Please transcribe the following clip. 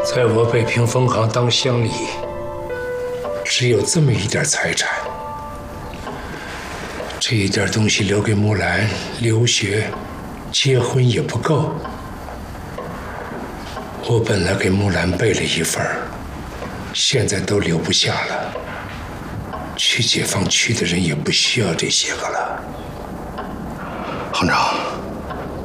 在我北平分行当乡里，只有这么一点财产，这一点东西留给木兰留学、结婚也不够。我本来给木兰备了一份儿，现在都留不下了。去解放区的人也不需要这些个了。 行长。